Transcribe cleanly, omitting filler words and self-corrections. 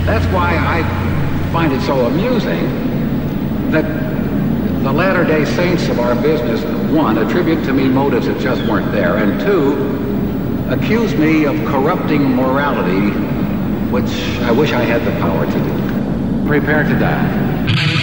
That's why I find it so amusing that the Latter-day Saints of our business, one, attribute to me motives that just weren't there, and two, accuse me of corrupting morality, which I wish I had the power to do. Prepare to die.